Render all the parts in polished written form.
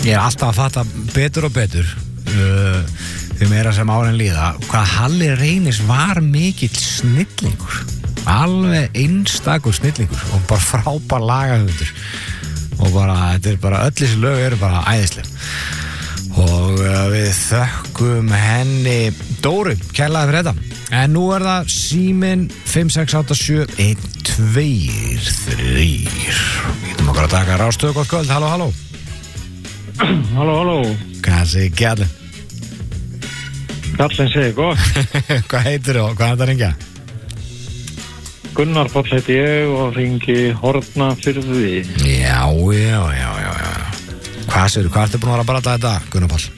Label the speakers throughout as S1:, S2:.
S1: Ég alltaf að fatta betur og betur því meira sem árin líða hvað Halli Reynis var mikill snillingur, alveg einstakur snillingur og bara frábær lagahöfundur og bara, þetta bara, öll þessi lög eru bara æðisleg og við þökkum henni Dóru kærlega fyrir þetta. En nú það síminn 5687123. Við getum okkar að taka Rástöðu, gott kvöld, halló.
S2: Halló.
S1: Hvað segir Gjallin?
S2: Gjallin segir gott.
S1: Hvað heitir þú? Hvað er þetta að ringja?
S2: Gunnar Páll heiti ég og ringi Hornafirði.
S1: Já. Hvað segir þú? Hvað ertu búin að vera að bralla þetta, Gunnar Páll?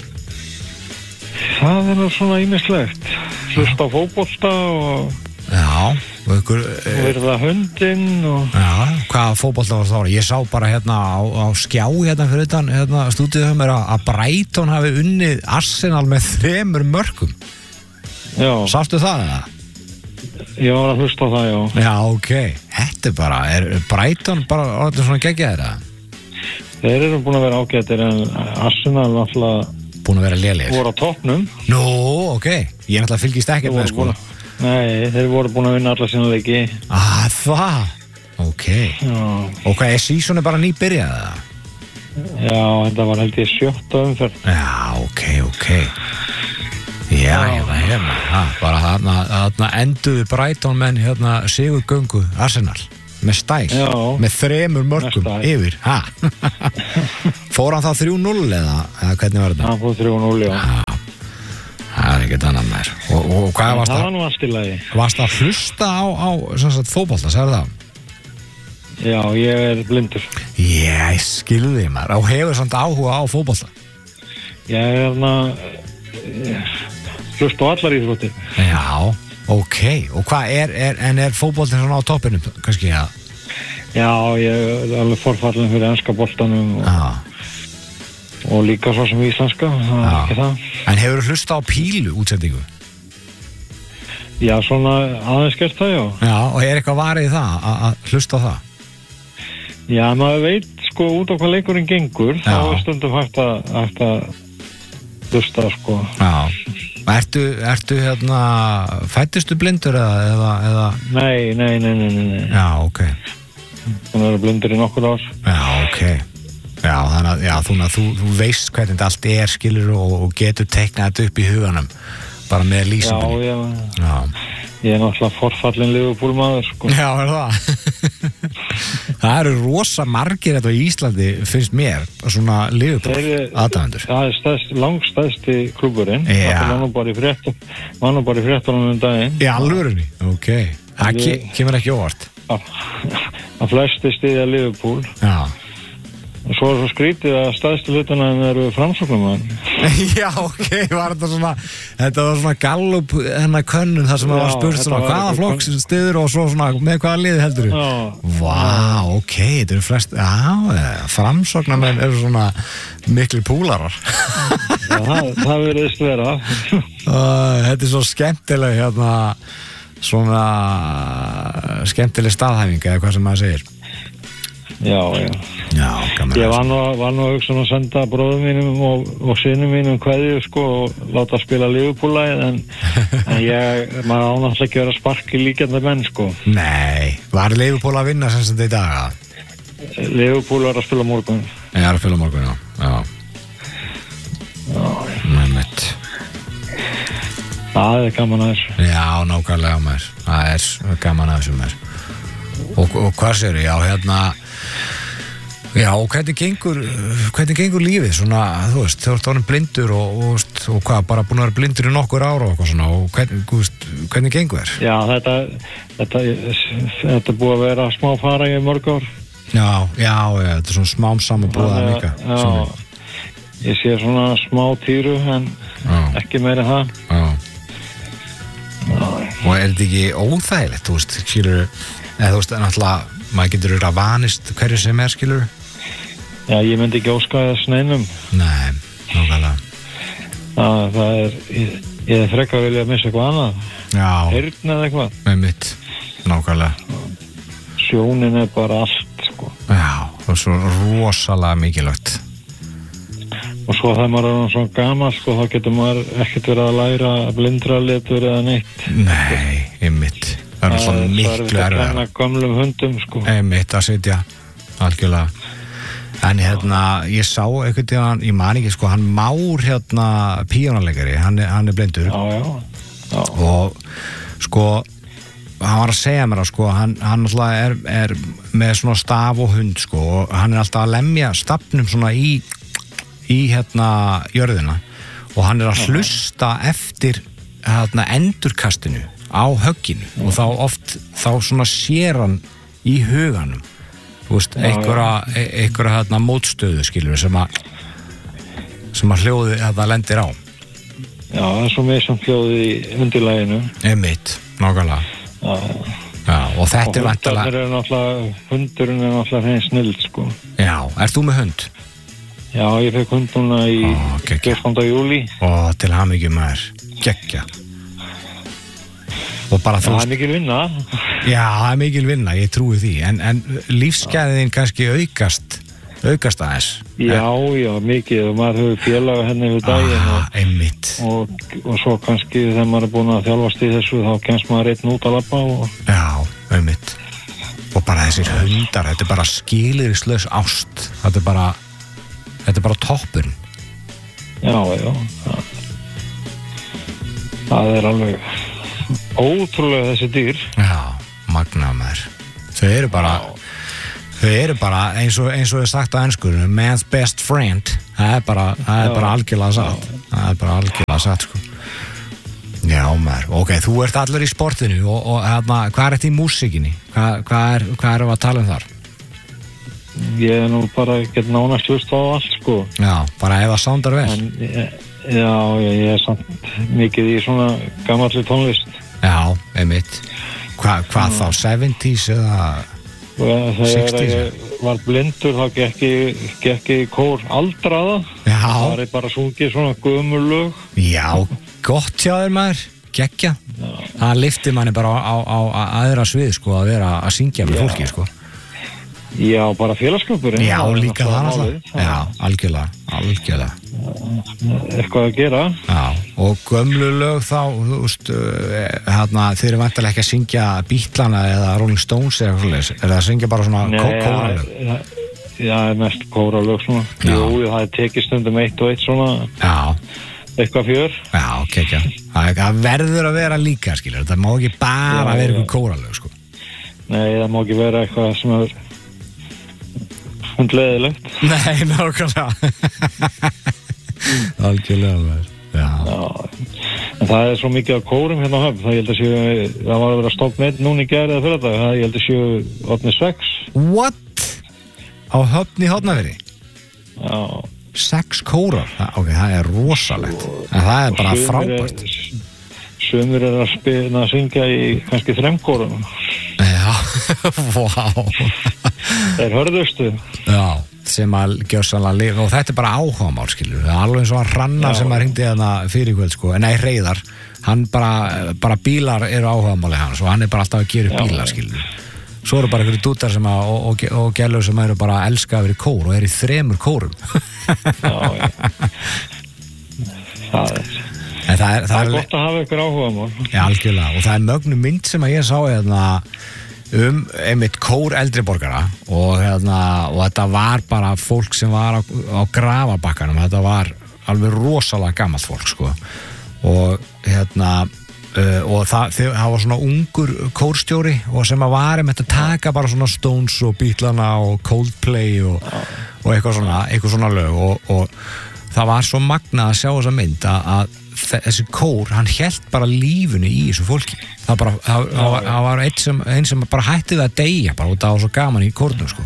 S2: Það nú svona ýmislegt. Hlusta á fótbolta og...
S1: Já, og ykkur...
S2: Og verða hundinn og...
S1: Já, hvað fótbolta var það? Ég sá bara hérna á skjá hérna fyrir utan stúdíuhum að Brighton hafi unnið Arsenal með 3 mörkum.
S2: Já.
S1: Sástu það eða?
S2: Ég var að hlusta á það, já.
S1: Já, ok. Þetta bara, Brighton bara orðið svona geggjaðir eða?
S2: Þeir eru búin að vera ágættir en Arsenal náttúrulega...
S1: Búin að vera lélegir.
S2: Voru á toppnum.
S1: Nú, ok. Ég náttúrulega fylgist ekkert með sko.
S2: Nei, þeir voru búin að vinna alla sína leiki.
S1: Það? Ok.
S2: Já.
S1: Og hvað, seasoni bara nýbyrjað eða?
S2: Já, þetta var held ég 7. umferð.
S1: Já, ok. Já, hérna. Bara þarna enduðu Brighton menn hérna sigurgöngu Arsenal. Með stæl. Já. Með 3 mörkum yfir. Fór hann þá 3-0 eða hvernig var þetta?
S2: Hann fór 3-0, já.
S1: Það ekkert annað meir. Og hvað varst það?
S2: Það var nú allt í lagi.
S1: Varst það hlusta á fótbolta, sagði það?
S2: Já, ég blindur.
S1: Ég skilði maður. Og hefur samt áhuga á fótbolta?
S2: Ég hlusta á allar íþróttir.
S1: Já, ok. Og hvað er fótboltin svona á toppinum, kannski, ja?
S2: Já, ég alveg forfallin fyrir enska boltanum og líka svo sem íslenska, það ekki það.
S1: En hefur þú hlusta á pílu útsendingu?
S2: Já, svona aðeins gert það, já.
S1: Já, og eitthvað varið í það, að hlusta á það?
S2: Já, maður veit sko út á hvað leikurinn gengur, þá er stundum hægt að hlusta, sko.
S1: Já. Ertu hérna, fættistu blindur eða?
S2: Nei.
S1: Já, ok.
S2: Þannig að blindur í nokkur ár.
S1: Já, ok. Já, þannig að þú veist hvernig þetta allt skilur og getur teiknað þetta upp í huganum bara með lýsingum.
S2: Já. Ég er náttúrulega forfallin Liverpool maður, sko.
S1: Já, það? Það eru rosa margir þetta í Íslandi, finnst mér, svona Liverpool aðdáendur.
S2: Það langstæðsti klúburinn.
S1: Já.
S2: Það var nú bara í fréttunum daginn.
S1: Í alvörunni? Ok. Það kemur ekki óvart.
S2: Að flesti styðja Liverpool.
S1: Já.
S2: Og svo svo skrítið að stæðstu hlutunum eru framsóknarmenn.
S1: Já, ok, þetta var svona Gallup hennar könnun þar sem það var spurt svona hvaða flokks styður og svo svona með hvaða liði heldur þú? Vá, ok, þetta eru flest, framsóknarmenn eru svona miklu púlarar.
S2: Já, það virðist vera.
S1: Þetta svo skemmtileg svona skemmtileg staðhæfing eða hvað sem maður segir.
S2: Já, gaman. Ég var nú að hugsa að senda bróðum mínum og synum mínum kveðju, sko, og láta spila Liverpool-lagið, en maður ánáttúrulega ekki vera sparki líkjandi menn, sko.
S1: Nei, var Liverpool að vinna sem þetta í dag?
S2: Liverpool var að spila morgun.
S1: Ég er að spila morgun, já. Mæmitt.
S2: Það er gaman að þessu.
S1: Já, nákvæmlega maður. Það er gaman að þessu maður. Og hvað sér ég? Já, Já, og hvernig gengur lífið svona, þú veist, þú ert orðin blindur og hvað, bara búin að vera blindur í nokkur ára og eitthvað svona, og hvernig gengur þér?
S2: Já, þetta er búið að vera smá fara í mörg ár.
S1: Já, þetta er svona smám saman búið að líka.
S2: Já, ég sé svona smá týru, en ekki meira það.
S1: Og er þetta ekki óþægilegt, þú veist, skilur, eða þú veist, náttúrulega, maður getur verið að vanist hverju sem skilur?
S2: Já, ég myndi ekki óska þess neinum.
S1: Nei, nákvæmlega.
S2: Það er, ég frekar að vilja missa eitthvað annað.
S1: Já.
S2: Heyrn eða eitthvað.
S1: Með mitt, nákvæmlega.
S2: Sjónin er bara allt, sko.
S1: Já, það er svo rosalega mikilvægt.
S2: og svo þegar maður svona gamall sko, þá getur maður ekkert verið að læra blindraletur eða neitt.
S1: Nei, einmitt. Það svona miklu
S2: erfitt að kenna gömlum hundum sko.
S1: Einmitt að sitja algjörlega. En ég sá einhvern tíðan, ég man ekki sko, hann Már píanóleikari, hann er blindur.
S2: Já.
S1: Og sko hann var að segja mér að sko, hann alltaf er með svona staf og hund sko, og hann er alltaf að lemja stafnum svona í jörðina, og hann er að hlusta eftir endurkastinu á högginu, og þá svona sér hann í huganum, þú veist, einhverja mótstöðu skilur sem að hljóði lendir á.
S2: Já, það er svo með sem hljóði í undirlæginu.
S1: Einmitt, nákvæmlega. Já, og þetta er vantilega...
S2: Hundurinn er náttúrulega hrein snill, sko.
S1: Já, ert þú með hund?
S2: Já, ég fekk hund núna í 14. júlí.
S1: Til hamingju maður, geggja. Og bara þú...
S2: Það er mikil vinna.
S1: Já, það er mikil vinna, ég trúi því. En lífsgæðin kannski aukast aðeins.
S2: Já, mikið. Og maður hefur félaga henni við daginn.
S1: Einmitt.
S2: Og svo kannski þegar maður er búin að þjálfast í þessu, þá kemst maður einn út að labba og...
S1: Já, einmitt. Og bara þessir hundar, þetta er bara skilyrðislaus ást. Þetta er bara toppurinn.
S2: Já. Það er alveg ótrúlega þessi dýr.
S1: Já, magna maður. Þau eru bara eins og er sagt á ensku, man's best friend. Það er bara algjörlega satt. Það er bara algjörlega satt, sko. Já, maður. Ok, þú ert allir í sportinu og hvað er þetta í músíkinni? Hvað erum við að tala um þar?
S2: Ég er nú bara get nánast hlust á allt, sko.
S1: Já, bara ef það soundar vel.
S2: Já, ég er samt mikið í svona gamalli tónlist.
S1: Já, einmitt. Hvað þá, 70s eða 60s?
S2: Þegar ég var blindur þá gekk ég í kór aldraða.
S1: Já.
S2: Það var bara sungið svona gömul lög.
S1: Já, gott hjá þér maður, geggja. Það lyfti manni bara á aðra svið, sko, að vera að syngja með fólki, sko.
S2: Já, bara félagskapurinn.
S1: Já, líka það alltaf. Já, algjörlega.
S2: Eitthvað að gera.
S1: Já, og gömlu lög þá, þú veist, þeir eru vantilega ekki að syngja Beatlana eða Rolling Stones eða eitthvað svoleiðis. Er það að syngja bara svona kóralög?
S2: Já, mest kóralög svona. Jú, það er tekið stundum eitt og eitt svona.
S1: Já.
S2: Eitthvað fjör.
S1: Já, kekja. Það verður að vera líka, skilur. Það má ekki bara vera eitthvað kóralög, sko.
S2: Nei, það má ekki vera eitthvað sem er hundleðilegt.
S1: Nei, nákvæmlega. Algjörlega. Já.
S2: En það er svo mikið af kórum hérna á Höfn. Það var að vera stofn einn núna í gær eða fyrir þetta. Ég held að séu orðnir 6.
S1: What? Á Höfn í Hornafirði?
S2: Já.
S1: 6 kórar? Ok, það er rosalegt. En það er bara frábært.
S2: Sumir er að syngja í kannski 3 kórum.
S1: Já, vá.
S2: Þeir hörðustu.
S1: Já, sem að gjörsanlega lifa, og þetta er bara áhugamál, skilur. Það er alveg eins og að Hrannar sem að hringdi þarna fyrir kvöld, sko. Nei, Hreiðar, hann bara bílar eru áhugamáli hans, og hann er bara alltaf að gera upp bílar, skilur. Svo eru bara einhverju dútar sem og gælur sem eru bara að elska að vera í kór og eru í 3 kórum.
S2: Já. Það er gott að hafa ykkur áhugamál. Já,
S1: algjörlega, og það er mögnu mynd sem að ég sá einmitt kór eldri borgara og þetta var bara fólk sem var á grafabakkanum. Þetta var alveg rosalega gamalt fólk, sko, og það var svona ungur kórstjóri og sem að var einmitt að taka bara svona Stones og Beatlana og Coldplay og eitthvað svona lög og það var svo magnað að sjá þessa mynd að þessi kór, hann hélt bara lífunu í þessu fólki. Það var einn sem bara hætti það að deyja bara, og það var svo gaman í kórnum, sko.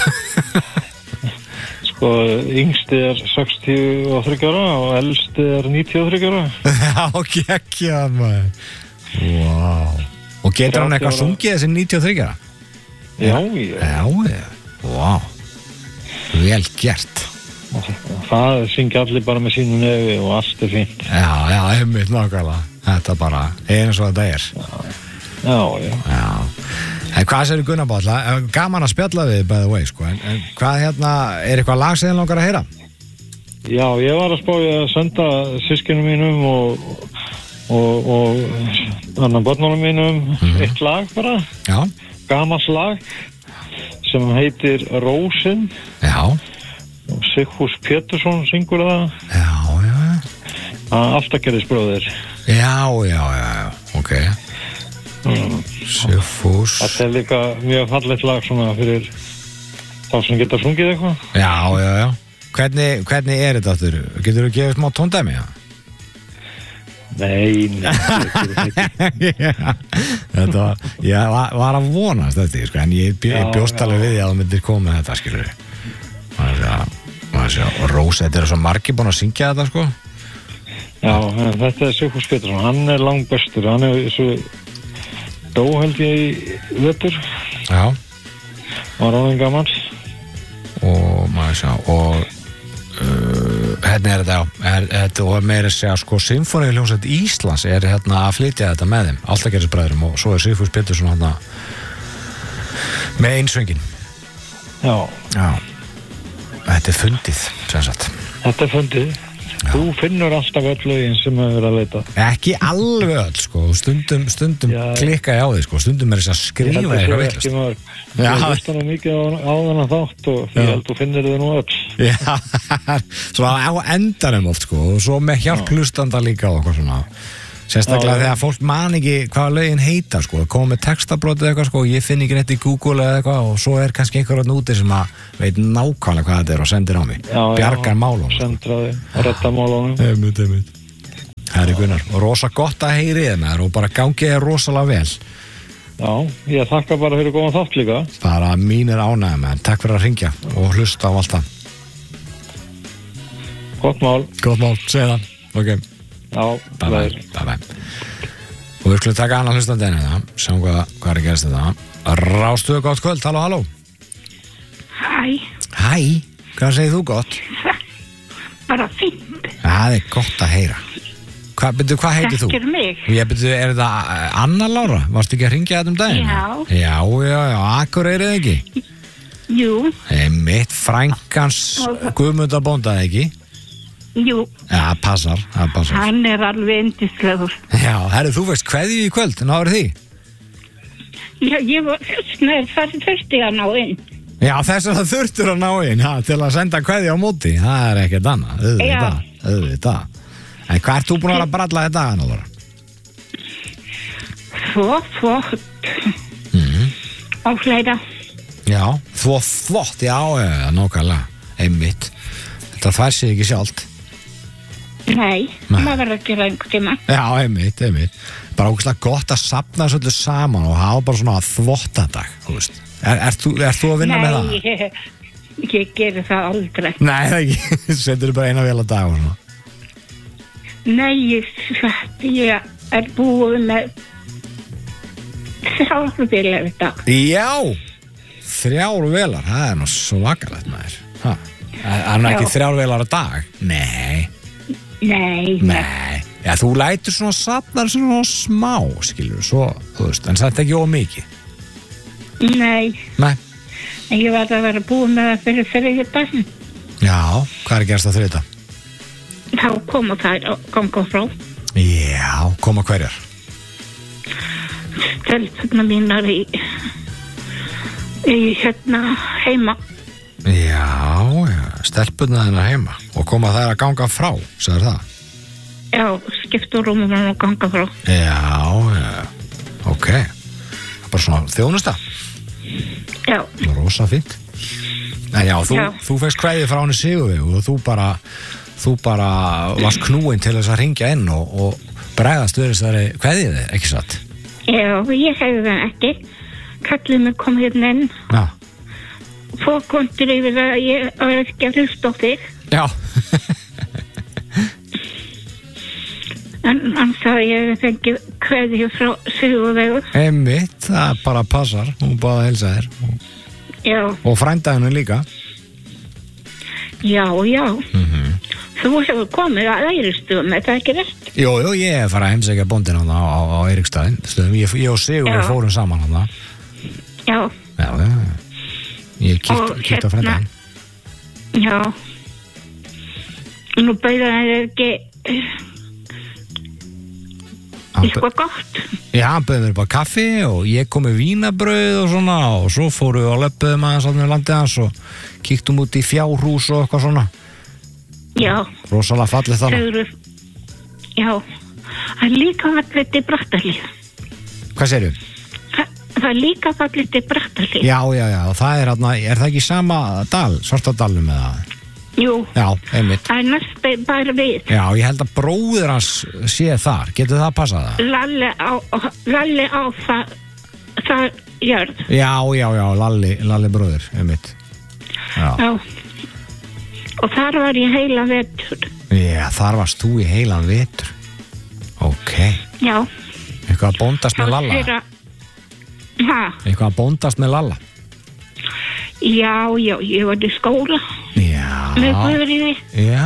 S2: Sko, yngsti er 63 ára og elsti er 93 ára.
S1: Já, geggja maður. Wow. Og getur hann eitthvað sungið þessi 93 ára?
S2: Já.
S1: Wow. Vel gert.
S2: Það syngja allir bara með sínu nefi og allt er fínt.
S1: Já, einmitt nákvæmlega. Þetta bara eins og þetta er.
S2: Já.
S1: En hvað segir Gunnar Páll? Gaman að spjalla við, by the way, sko. En hvað er eitthvað lag sem þið langar að heyra?
S2: Já, ég var að spá að senda systkinum mínum og annan börnunum mínum eitt lag bara.
S1: Já.
S2: Gamals lag sem heitir Rósin.
S1: Já.
S2: Og Sigfús Pétursson syngur það.
S1: Já.
S2: Aftakerðisbróðir.
S1: Já, ok. Sigfús.
S2: Þetta líka mjög fallegt lag svona fyrir þá sem geta sungið eitthvað.
S1: Já. Hvernig þetta aftur? Getur þú gefið smá tóndæmi?
S2: Nei.
S1: Þetta ég var að vonast þetta, sko, en ég bjóst alveg við að þú myndir koma með þetta, skilur við. Maður sjá, og Rósa, þetta svo margir búin að syngja þetta, sko.
S2: Já, þetta Sigfús Pétursson, hann langbestur, hann svo dó held ég í vetur.
S1: Já.
S2: Var orðinn gamall.
S1: Og maður sjá, og hérna þetta, þetta og meira segja, sko, Sinfóníuhljómsveit Íslands hérna að flytja þetta með þeim, Aftakerðisbræðurum, og svo Sigfús Pétursson hérna með einsöngin. Já. Þetta fundið, sem sagt. Þetta fundið. Já. Þú finnur alltaf öll lögin sem hefur verið að leita. Ekki alveg öll, sko, stundum klikka ég á því, sko, stundum þess að skrifa eitthvað vitlaust. Ég hlusta nú mikið á þennan þátt og því held þú finnir þau nú öll. Já, svo á endanum oft, sko, og svo með hjálp hlustanda líka og eitthvað svona. Sérstaklega þegar fólk man ekki hvaða lögin heita, sko, koma með textabrótið eitthvað, sko, ég finn ekki neitt í Google eða eitthvað og svo kannski einhver úti sem að veit nákvæmlega hvað þetta og sendir á mig. Bjargar málunum. Sendraði, redda málunum. Einmitt. Herri Gunnar, og rosa gott að heyri þér með þér og bara gangið þér rosalega vel. Já, ég þakka bara fyrir góðan þátt líka. Bara mín ánægja með þér. Takk fyrir að hringja og hlusta á allt það. Gott mál, segð það. Ok. Já, bye. Og við skulum taka annan hlustandi en þetta, sjáum hvað að gerast þetta. Rástuðu gott kvöld, halló. Hæ, hvað segir þú gott? Bara fínt. Það gott að heyra. Hvað heitir þú? Þekkir mig. Er þetta Anna Lára? Varstu ekki að hringja þetta daginn? Já, Akureyri eða ekki? Jú. Mitt frænkans Guðmundar bónda, ekki? Jú. Já, passar. Hann alveg yndislegur. Já, herru, þú veist kveðju í kvöld, náður því? Já, það þurfti að ná inn. Já, þess að það þurftur að ná inn, til að senda kveðju á móti, það ekkert annað, auðvitað. En hvað ert þú búin að vera að bralla þetta, Anna? Þvott. Og fleira. Já, þvott, já, nákvæmlega, einmitt. Þetta þvær sig ekki sjálft. Nei, maður verður að gera einhvern tíma. Já, einmitt. Bara ógeðslega gott að safna þessu saman og hafa bara svona þvottadag, þú veist. Ert þú að vinna með það? Nei, ég geri það aldrei. Nei, það ekki. Setur bara eina vel að dag og svona. Nei, ég búið með 3 vélar í dag. Já, 3 vélar, það nú svakalegt maður. Það nú ekki 3 vélar á dag? Nei. Já, þú lætur svona safnar svona smá, skilur, svo, þú veist, en það ekki ómikið. Nei. En ég verði að vera búin með það fyrir þriðjudaginn. Já, hvað gerast það þriðjudag? Þá koma þær og ganga frá. Já, koma hverjar? Stelpurnar mínar í heima. Já, stelpurnar þínar heima og koma þær að ganga frá, sagður það? Já, skipta rúmum og ganga frá. Já, ok. Það er bara svona þjónusta. Já. Rosa fínt. En já, þú fegst kveðið frá henni Sigurveig og þú bara varst knúin til þess að hringja inn og bregðast við þessari kveðið, ekki satt? Já, ég hefði það ekki. Kallið mig kom hérna inn. Já. Fókontur yfir að ég var ekki að hlusta á þig. Já. En hann sagði ég fengi kveðju frá Sigurveigu. Einmitt, það bara passar. Hún báði að heilsa þér. Já. Og frænda henni líka. Já. Þú hefur komið að Eiríksstöðum, er það ekki rétt? Jú, ég hef farið að heimsækja bóndinn á Eiríksstöðum. Ég og Sigur fórum saman hann. Já. Ég kíkt á frænda henni. Já.
S3: Nú bauða það ekki eitthvað gott.
S1: Já, hann bauði mér bara kaffi og ég kom með vínabrauð og svona og svo fórum við og löppuðum aðeins á landið hans og kíktum út í fjárhús og eitthvað svona.
S3: Já.
S1: Rosalega fallið þannig.
S3: Já, það er líka fallið til Brattahlíð.
S1: Hvað segirðu?
S3: Það er líka fallið til Brattahlíð.
S1: Já, það er það ekki sama dal, Svartadalum eða?
S3: Jú. Já,
S1: einmitt.
S3: Það er næstu bara við.
S1: Já, ég held að bróðir hans sé þar, getur það passað það?
S3: Lalli á það jörð.
S1: Já, Lalli bróðir, einmitt.
S3: Já. Og þar var ég heila vetur.
S1: Já, þar varst þú í heilan vetur. Ok.
S3: Já.
S1: Eitthvað að bóndast með Lalla? Eitthvað að bóndast með Lalla?
S3: Já, ég var í skóla.
S1: Já.
S3: Með Guðríði.
S1: Já.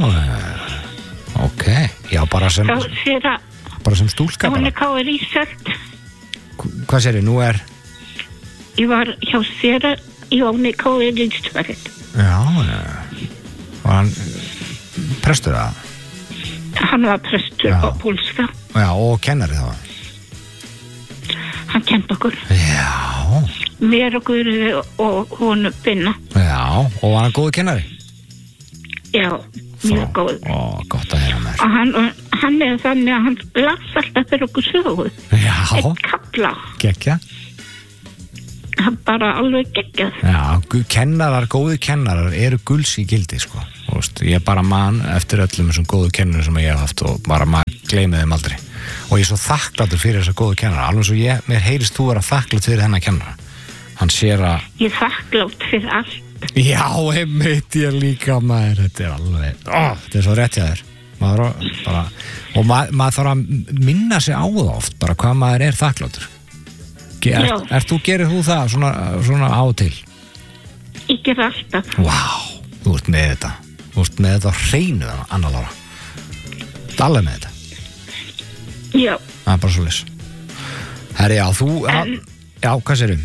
S1: Ok. Já, bara sem stúlka bara.
S3: Hún er káir í Ísöld.
S1: Hvað segir þið, nú er?
S3: Ég var hjá sér Jóni káir í Ísöld.
S1: Já. Var hann prestur að?
S3: Hann var prestur á pólska.
S1: Já, og kennari þá?
S3: Hann kennt okkur.
S1: Já.
S3: Mér og Guðríði og hún Binna.
S1: Já, og var hann góður kennari?
S3: Já, mjög góð.
S1: Ó, gott að heyra mér.
S3: Og hann er þannig að hann las alltaf fyrir okkur sögu.
S1: Já.
S3: Eitt kafla.
S1: Gekkja?
S3: Hann bara alveg geggjað.
S1: Já, góði kennarar eru gulls í gildi, sko. Ég bara man eftir öllum þessum góðu kennarum sem ég hef haft og bara maður gleymi þeim aldrei. Og ég er svo þakklátur fyrir þessa góðu kennara, alveg svo mér heyrist þú vera þakklátt fyrir þennan kennara. Hann sér að...
S3: Ég er þakklátt fyrir allt.
S1: Já, einmitt ég líka maður, þetta er alveg, þetta er svo rétt hjá þér. Og maður þarf að minna sig á það oft, bara hvað maður er þakkláttur. Gerir þú það svona á og til?
S3: Ég ger alltaf.
S1: Vá, þú ert með þetta. Þú ert með þetta á hreinu, Anna Lára. Þú ert alveg með þetta.
S3: Já.
S1: Það er bara svo viss. Herri, já, þú... Já, hvað sérum?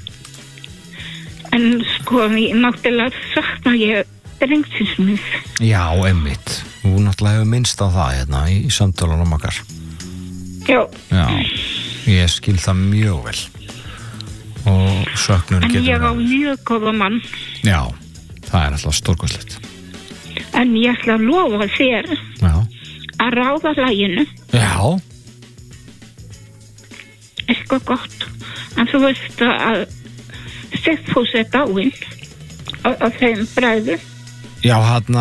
S3: En sko, ég náttúrulega sakna ég drengsins minn.
S1: Já, einmitt. Þú náttúrulega hefur minnst á það hérna í samtölunum okkar.
S3: Já.
S1: Já, ég skil það mjög vel. Og söknur getur...
S3: En ég á mjög góða mann.
S1: Já, það er alltaf stórkostlegt.
S3: En ég ætla að lofa þér að ráða laginu.
S1: Já.
S3: Eitthvað gott. En þú veist að Sigfús er dáinn á þeim bræðu.
S1: Já,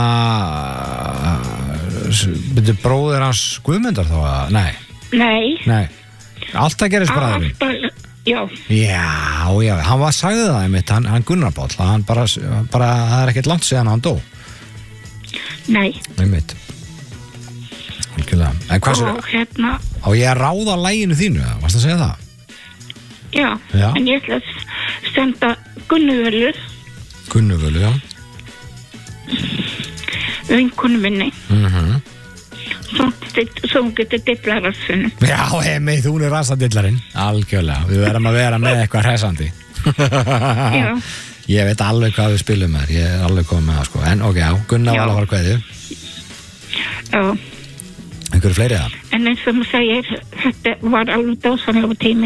S1: byrju bróðir hans Guðmundar þá að... Nei. Alltaf gerist bræðurinn.
S3: Já.
S1: Já, hann sagði það einmitt, hann Gunnar Páll, hann bara, það er ekkert langt síðan hann dó.
S3: Nei.
S1: Einmitt. Algjörlega. En hvað sér?
S3: Og hérna...
S1: Á ég að ráða laginu þínu, varst að segja það?
S3: Já. En ég ætla að senda Gunnuvölu.
S1: Gunnuvölu, já.
S3: Vinkonu minni. Svo hún getur dillar rassunum.
S1: Já, heimið, hún er rassadillarinn. Algjörlega, við verðum að vera með eitthvað hressandi.
S3: Já.
S1: Ég veit alveg hvað við spilum með, ég er alveg komið með það, sko. En ok, Gunnar var að fara kveðju.
S3: Já.
S1: Einhverju fleiri það?
S3: En eins og maður segir, þetta var alveg dásanlega tími.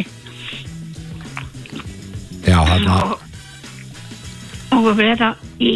S1: Já, hérna.
S3: Og vera í,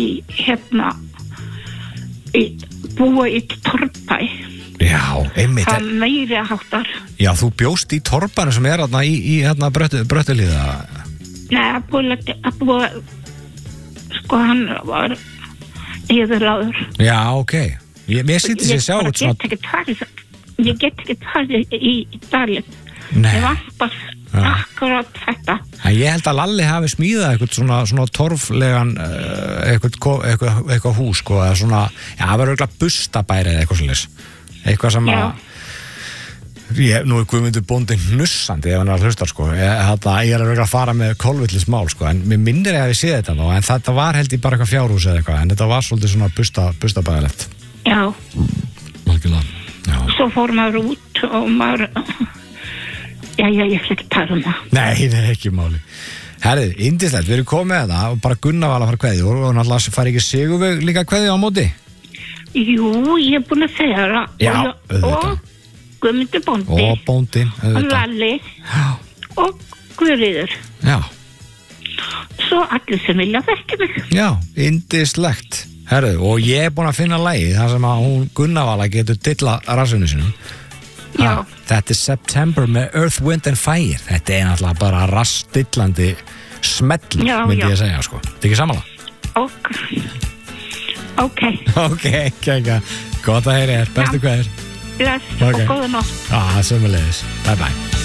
S3: búa í Torfbæ.
S1: Já, einmitt.
S3: Það meiri háttar.
S1: Já, þú bjóst í Torfbænu sem er hérna í Bröttulíða.
S3: Nei, að búa, sko hann var yfirráður.
S1: Já, ok. Mér sýtti sér sjá út svona...
S3: Ég get ekki farið í dalinn.
S1: Nei.
S3: Ég vantar akkurat þetta.
S1: Ég held að Lalli hafi smíðað eitthvað svona torflegan eitthvað hús, sko, eða svona, já, það var auðvitað bustabæri eða eitthvað svolítið. Eitthvað sem nú er Guðmundur bóndin hnussandi ef hann er að hlusta, sko. Ég er auðvitað að fara með kolvillismál, sko, en mér minnir ég að ég sé þetta nú, en þetta var held ég bara eitthvað fjárhús eða eitthvað, en þetta var svolítið svona bustabærilegt.
S3: Já.
S1: Algjörlega. Já.
S3: Svo fór maður út og maður... ég ætla ekki að tala um það.
S1: Nei, það er ekki máli. Herrið, yndislegt, við erum komið með það og bara Gunnar var að fara kveðju og náttúrulega fari ekki Sigurveig líka kveðju á móti?
S3: Jú, ég búin að segja það.
S1: Já,
S3: og Guðmundur bóndi.
S1: Og bóndin,
S3: og Lalli.
S1: Já.
S3: Og Guðríður.
S1: Já.
S3: Svo allir sem vilja þekkja mig.
S1: Já, yndislegt. Herðu, og ég búin að finna lagið þar sem að hún Gunnavala getur dilla rassinu sinum.
S3: Já.
S1: Þetta September með Earth, Wind and Fire. Þetta náttúrulega bara rassdillandi smell, myndi ég að segja, sko. Þetta ekki samanlega?
S3: Ok.
S1: Ok, gott að heyri þér. Bestu kveðir.
S3: Bless og góða nótt.
S1: Sömuleiðis. Bye bye.